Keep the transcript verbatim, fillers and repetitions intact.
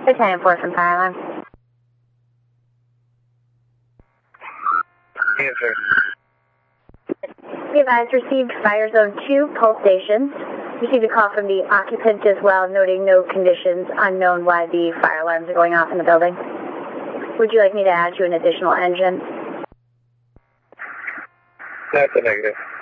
Lieutenant four from fire alarm. Yes, sir. We advised received fire zone two pulse stations. Received a call from the occupant as well, noting no conditions unknown why the fire alarms are going off in the building. Would you like me to add to an additional engine? That's a negative.